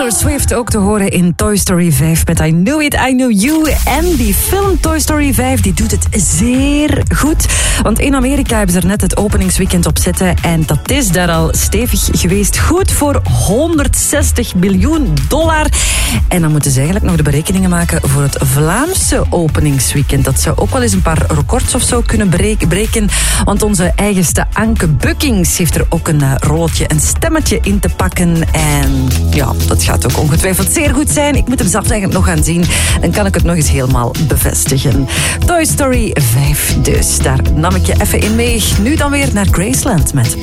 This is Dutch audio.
Taylor Swift ook te horen in Toy Story 5 met I Knew It, I Knew You. En die film Toy Story 5 die doet het zeer goed. Want in Amerika hebben ze er net het openingsweekend op zitten. En dat is daar al stevig geweest. Goed voor $160 miljoen. En dan moeten ze eigenlijk nog de berekeningen maken voor het Vlaamse openingsweekend. Dat zou ook wel eens een paar records of zo kunnen breken. Want onze eigenste Anke Bukkings heeft er ook een rolletje, een stemmetje in te pakken. En ja, dat gaat ook ongetwijfeld zeer goed zijn. Ik moet hem zelf eigenlijk nog gaan zien. Dan kan ik het nog eens helemaal bevestigen. Toy Story 5 dus. Daar nam ik je even in mee. Nu dan weer naar Graceland met